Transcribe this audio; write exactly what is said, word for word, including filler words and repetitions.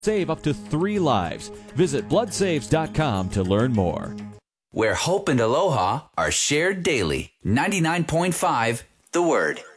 Save up to three lives. Visit blood saves dot com to learn more. Where hope and aloha are shared daily. ninety-nine point five The Word.